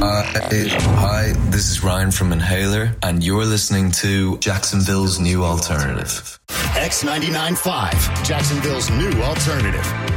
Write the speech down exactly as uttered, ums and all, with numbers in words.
Uh, hi, this is Ryan from Inhaler, and you're listening to Jacksonville's New Alternative. X ninety-nine point five, Jacksonville's New Alternative.